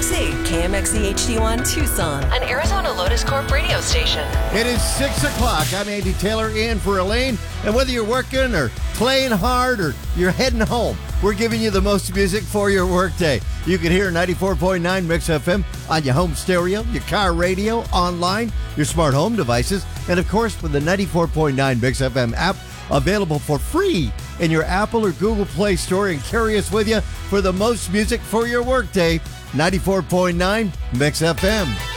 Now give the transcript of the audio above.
KMXE, KMXE HD1 Tucson, an Arizona Lotus Corp radio station. It is 6 o'clock. I'm Andy Taylor in for Elaine. And whether you're working or playing hard or you're heading home, we're giving you the most music for your workday. You can hear 94.9 Mix FM on your home stereo, your car radio, online, your smart home devices, and of course with the 94.9 Mix FM app available for free in your Apple or Google Play Store, and carry us with you for the most music for your workday. 94.9 Mix FM.